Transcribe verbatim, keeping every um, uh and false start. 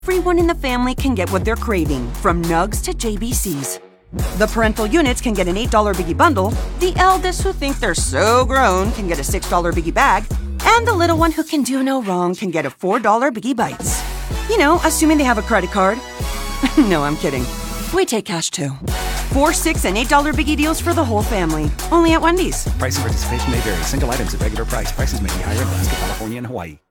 Everyone in the family can get what they're craving, from Nugs to J B Cs. The parental units can get an eight dollar Biggie Bundle, the eldest who think they're so grown can get a six dollar Biggie Bag, and the little one who can do no wrong can get a four dollar Biggie Bites. You know, assuming they have a credit card. No, I'm kidding. We take cash too. Four, six, and eight dollar Biggie deals for the whole family. Only at Wendy's. Price and participation may vary. Single items at regular price. Prices may be higher in Alaska, California, and Hawaii.